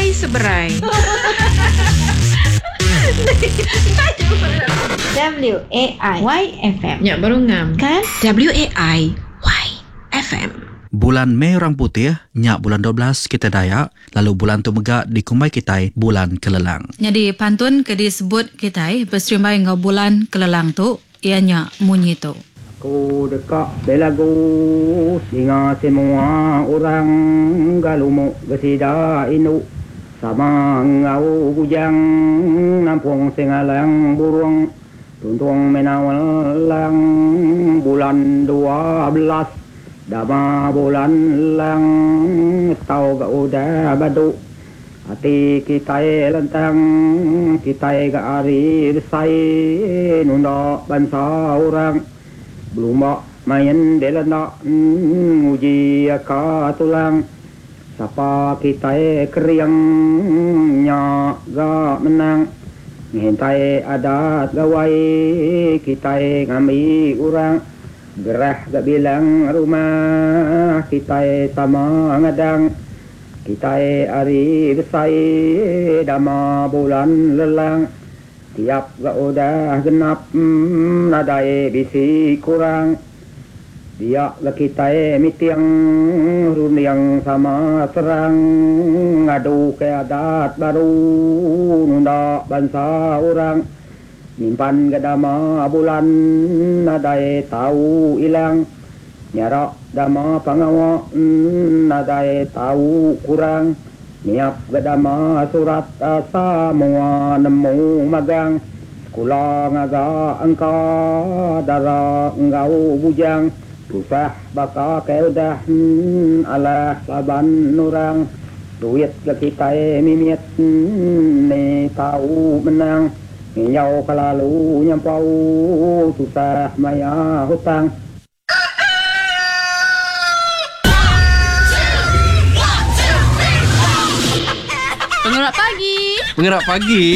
Hai seberai. WAIFM. Ya baru ngam. Kan? WAIYFM. Bulan Mei orang putih, nyak bulan 12 kita Dayak, lalu bulan tu megak di Kumai Kitai bulan Kelelang. Jadi pantun ke disebut kita berserimbai ngau bulan Kelelang tu ianya munyi tu. Aku dekat belagu singa semua orang galumu gesida inu sama ngau bujang nampung singalang burung tuntung menawalang bulan 12 dama bulan lang tau ga udah badu hati kita lentang kita ga ari besai nunda bangsa orang belum main delana uji ka tulang sapa kita keriangnya ga menang ngentai adat gawai kita ngami orang gerah gak bilang rumah kita sama ngadang kita ari besai dama bulan lelang tiap gak udah genap nadai bisi kurang dia gak kita mitiang runiang sama serang ngadu ke adat baru nunda bangsa orang nyimpan gadama bulan nadai tahu ilang nyarak dama pangawa nadai tahu kurang niap gadama surat asa mua nemu magang sekolah ngaga engka dara engau bujang susah baka keudah alah saban nurang duit ke kita mimiet ni tahu menang Nyau kalalu nyampau susah maya hutang. Pengerak pagi. Pengerak pagi.